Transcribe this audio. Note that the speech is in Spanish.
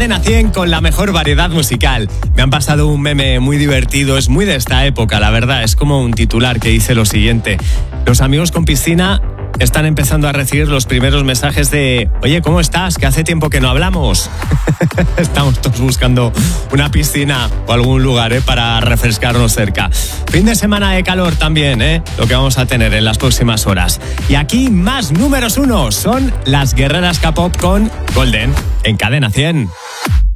Cadena 100 con la mejor variedad musical. Me han pasado un meme muy divertido, es muy de esta época, la verdad. Es como un titular que dice lo siguiente: los amigos con piscina están empezando a recibir los primeros mensajes de oye, ¿cómo estás? Que hace tiempo que no hablamos. Estamos todos buscando una piscina o algún lugar para refrescarnos cerca. Fin de semana de calor también, lo que vamos a tener en las próximas horas. Y aquí más números 1 son las guerreras K-pop con Golden en Cadena 100.